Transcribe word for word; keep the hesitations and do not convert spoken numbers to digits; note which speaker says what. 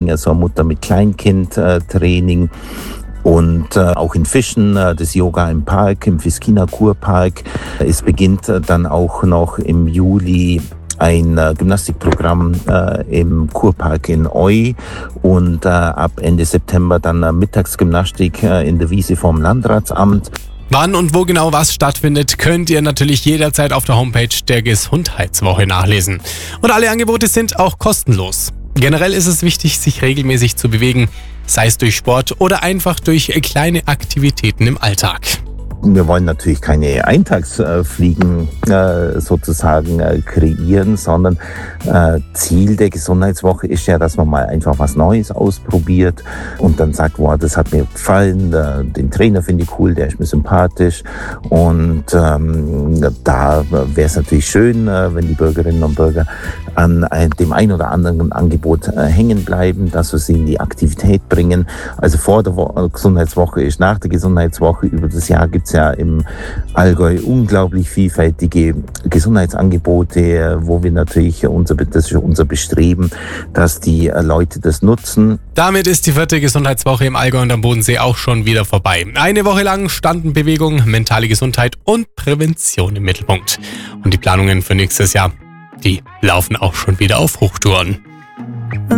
Speaker 1: Training, also Mutter mit Kleinkind-Training. Und äh, auch in Fischen, äh, das Yoga im Park, im Fiskiner Kurpark. Es beginnt äh, dann auch noch im Juli ein äh, Gymnastikprogramm äh, im Kurpark in Eu und äh, ab Ende September dann äh, Mittagsgymnastik äh, in der Wiese vom Landratsamt.
Speaker 2: Wann und wo genau was stattfindet, könnt ihr natürlich jederzeit auf der Homepage der Gesundheitswoche nachlesen. Und alle Angebote sind auch kostenlos. Generell ist es wichtig, sich regelmäßig zu bewegen, sei es durch Sport oder einfach durch kleine Aktivitäten im Alltag.
Speaker 1: Wir wollen natürlich keine Eintagsfliegen äh, sozusagen äh, kreieren, sondern äh, Ziel der Gesundheitswoche ist ja, dass man mal einfach was Neues ausprobiert und dann sagt, wow, das hat mir gefallen, äh, den Trainer finde ich cool, der ist mir sympathisch und ähm, da wäre es natürlich schön, äh, wenn die Bürgerinnen und Bürger an ein, dem ein oder anderen Angebot äh, hängen bleiben, dass wir sie in die Aktivität bringen. Also vor der Wo- Gesundheitswoche ist nach der Gesundheitswoche, über das Jahr gibt es ja im Allgäu unglaublich vielfältige Gesundheitsangebote, wo wir natürlich unser, das ist unser Bestreben, dass die Leute das nutzen.
Speaker 2: Damit ist die vierte Gesundheitswoche im Allgäu und am Bodensee auch schon wieder vorbei. Eine Woche lang standen Bewegung, mentale Gesundheit und Prävention im Mittelpunkt. Und die Planungen für nächstes Jahr, die laufen auch schon wieder auf Hochtouren.